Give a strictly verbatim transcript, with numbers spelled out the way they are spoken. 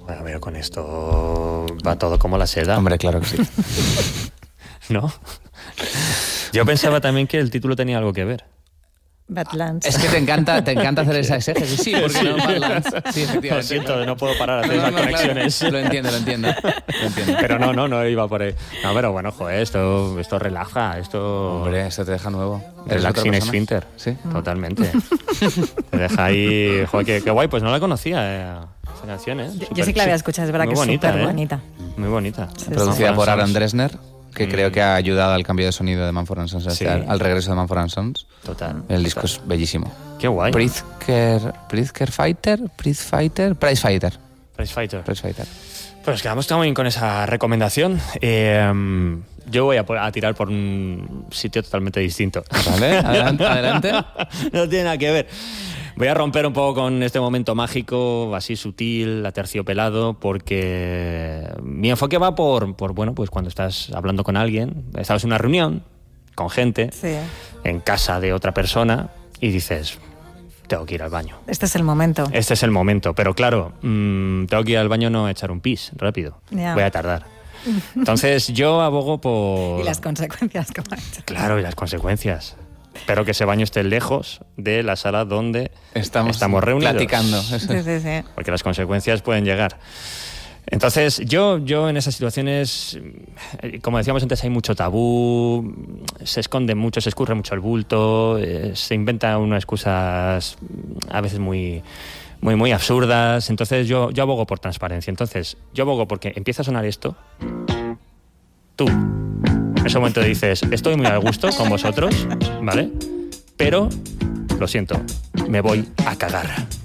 A ver, con esto va todo como la seda. Hombre, claro que sí. ¿No? Yo pensaba también que el título tenía algo que ver. Badlands. Es que te encanta, te encanta hacer esa exégesis. Sí, porque Sí. no Badlands. Sí, efectivamente. Lo siento, no puedo parar a hacer No, esas no, claro. conexiones. Lo entiendo, lo entiendo. Lo entiendo. Pero no, no, no iba por ahí. No, pero bueno, joder, esto, esto relaja, esto... Hombre, esto te deja nuevo. ¿Eres otra Relaxing persona? esfínter. Sí. Totalmente. Te deja ahí... Joder, qué, qué guay, pues no la conocía eh, esa canción, ¿eh? Yo, Súper- yo sí que la había escuchado, es verdad muy que bonita, es súper ¿eh? bonita. Muy bonita. Producida por Aaron Dresner, que Mm. creo que ha ayudado al cambio de sonido de Mumford and Sons, Sí. al, al regreso de Mumford and Sons. Total. El disco es bellísimo. Qué guay. Pritzker, Pritzker Fighter, Priz Fighter, Prize Fighter, Prize Fighter. Prize Fighter. Pues quedamos también con esa recomendación. Eh, yo voy a, por- a tirar por un sitio totalmente distinto. Vale, adelante, adelante. No tiene nada que ver. Voy a romper un poco con este momento mágico, así sutil, aterciopelado, porque mi enfoque va por, por, bueno, pues cuando estás hablando con alguien, estás en una reunión con gente, Sí. en casa de otra persona, y dices, tengo que ir al baño. Este es el momento. Este es el momento, pero claro, mmm, tengo que ir al baño, no echar un pis rápido. Ya. Voy a tardar. Entonces yo abogo por... Y las consecuencias, como ha dicho. Claro, y las consecuencias. Espero que ese baño esté lejos de la sala donde Estamos, estamos reunidos. platicando. Eso. Sí, sí, sí. Porque las consecuencias pueden llegar. Entonces, yo, yo en esas situaciones, eh, como decíamos antes, hay mucho tabú, se esconde mucho, se escurre mucho el bulto, eh, se inventan unas excusas mm, a veces muy, muy, muy absurdas. Entonces, yo, yo abogo por transparencia. Entonces, yo abogo porque empieza a sonar esto. Tú, en ese momento dices, estoy muy a gusto con vosotros, ¿vale? Pero, lo siento, me voy a cagar.